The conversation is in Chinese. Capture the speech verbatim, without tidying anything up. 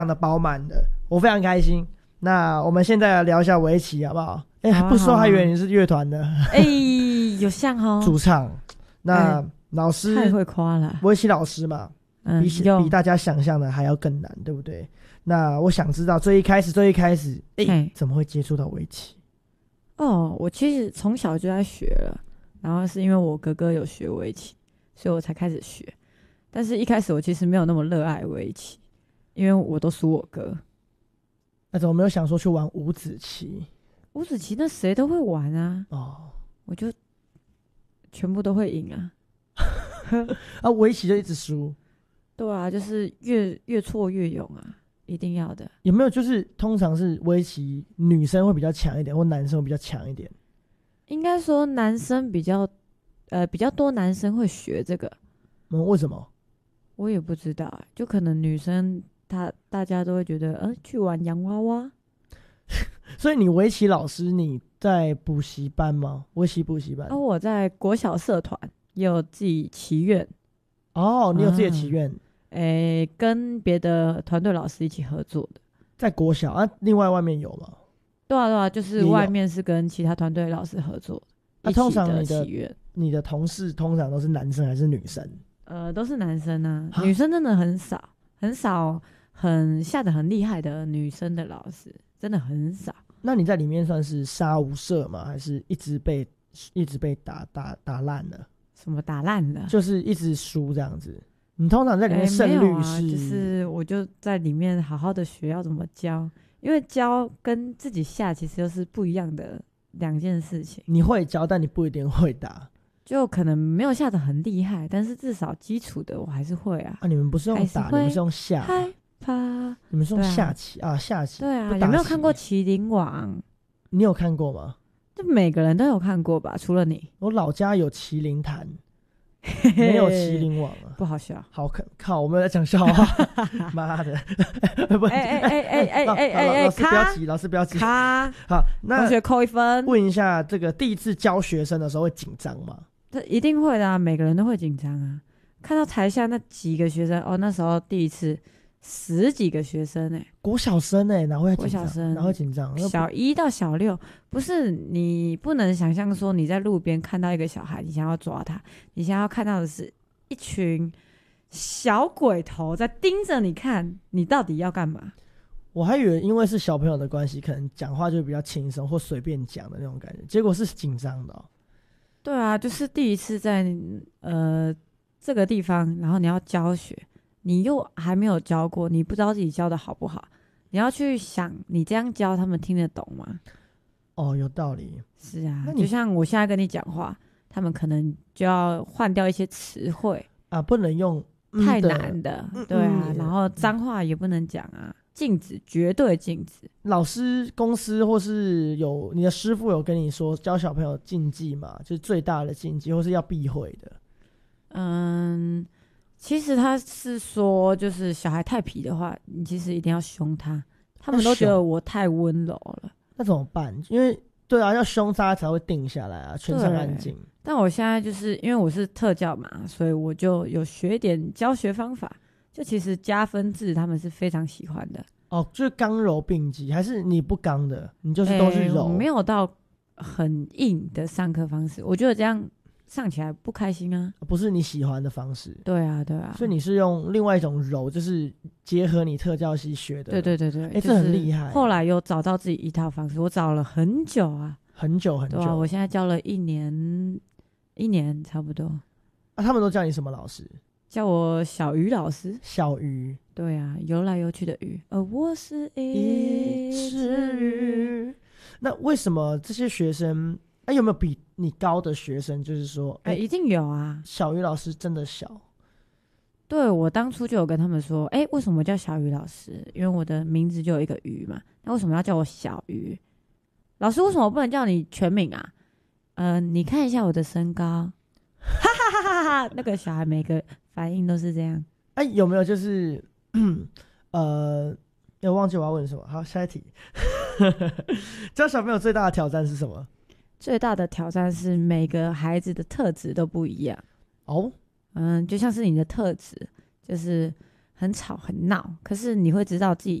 常的饱满的，我非常开心。那我们现在来聊一下围棋好不好？哎、欸，不说还以为你是乐团的。 哎、欸，有像哦， 主唱。那、欸、老师太会夸了， 围棋老师嘛， 嗯、 比比大家想象的还要更难，对不对？那我想知道最一开始，最一开始，哎、欸，怎么会接触到围棋？ 哦，我其实从小就在学了，然后是因为我哥哥有学围棋，所以我才开始学。但是一开始我其实没有那么热爱围棋，因为我都输我哥。 那怎么没有想说去玩五子棋？ 五子棋那谁都会玩啊。 哦， 我就全部都会赢啊。 啊，围棋就一直输。 对啊，就是越越挫越勇啊，一定要的。 有没有就是通常是围棋女生会比较强一点，或男生会比较强一点？ 应该说男生比较呃比较多男生会学这个。 嗯，为什么？ 我也不知道、欸，就可能女生她大家都会觉得，呃，去玩洋娃娃。 所以你围棋老师你在补习班吗？围棋补习班？ 哦，我在国小社团也有自己棋院。 哦，你有自己的棋院？ 诶、啊欸，跟别的团队老师一起合作的。 在国小啊？另外外面有吗？ 对啊对啊，就是外面是跟其他团队老师合作的。 那、啊、通常你的棋院， 你的同事通常都是男生还是女生？ 呃，都是男生啊，女生真的很少，很少，很下得很厉害的女生的老师真的很少。 那你在里面算是杀无赦吗？还是一直被一直被打打打烂了？ 什么打烂了？ 就是一直输这样子。你通常在里面胜率是、欸啊？就是我就在里面好好的学要怎么教，因为教跟自己下其实又是不一样的两件事情。 你会教，但你不一定会打。 就可能没有下得很厉害，但是至少基础的我还是会啊。 啊，你们不是用打，你们是用下。 害怕。 你们是用下棋 啊, 啊，下棋。 对啊，有没有看过《麒麟王》？ 你有看过吗？ 就每个人都有看过吧，除了你。 我老家有麒麟坛，没有麒麟王啊， 不好笑。 好靠，我们在讲笑话。妈的！不， 哎哎哎哎哎哎哎， 老师不要急，老师不要急。 卡。 好，那同学扣一分。 问一下，这个第一次教学生的时候会紧张吗？ 这一定会的啊，每个人都会紧张啊。看到台下那几个学生，哦，那时候第一次十几个学生哎、欸， 国小生哎、欸，哪会紧张？ 国小生哪会紧张？ 小一到小六，不是你不能想象说你在路边看到一个小孩，你想要抓他，你想要看到的是一群小鬼头在盯着你看，你到底要干嘛？ 我还以为因为是小朋友的关系，可能讲话就比较轻松或随便讲的那种感觉，结果是紧张的、哦。 对啊，就是第一次在呃这个地方，然后你要教学，你又还没有教过，你不知道自己教的好不好，你要去想你这样教他们听得懂吗？ 哦，有道理。 是啊，就像我现在跟你讲话，他们可能就要换掉一些词汇啊，不能用、 嗯、太难的、嗯，对啊、嗯，然后脏话也不能讲啊。禁止，绝对禁止。 老师公司或是有你的师傅有跟你说教小朋友禁忌嘛？就是最大的禁忌，或是要避讳的。 嗯，其实他是说，就是小孩太皮的话，你其实一定要凶他。他们都觉得我太温柔了， 那怎么办？因为对啊，要凶他才会定下来啊，全场安静。 但我现在就是因为我是特教嘛，所以我就有学一点教学方法。就其实加分制他们是非常喜欢的哦，就是刚柔并济，还是你不刚的，你就是都是柔， 欸、没有到很硬的上课方式，我觉得这样上起来不开心啊， 不是你喜欢的方式。 对啊，对啊， 所以你是用另外一种柔，就是结合你特教系学的。 对对对对， 哎、欸，这很厉害。 后来有找到自己一套方式，我找了很久啊， 很久很久。 对啊，我现在教了一年，一年差不多。 啊，他们都叫你什么老师？ 叫我小鱼老师。 小鱼。 对啊，游来游去的鱼。而我是一只鱼。 那为什么这些学生，哎、啊，有没有比你高的学生？就是说， 哎、欸，一定有啊。 小鱼老师真的小。 对，我当初就有跟他们说，哎、欸，为什么叫小鱼老师？因为我的名字就有一个鱼嘛。那为什么要叫我小鱼？老师，为什么不能叫你全名啊？呃，你看一下我的身高。哈哈哈哈哈！那个小孩每个反应都是这样。 哎、欸，有没有就是呃，我忘记我要问什么。好，下一题。教小朋友最大的挑战是什么？ 最大的挑战是每个孩子的特质都不一样。 哦， 嗯，就像是你的特质，就是很吵很闹，可是你会知道自己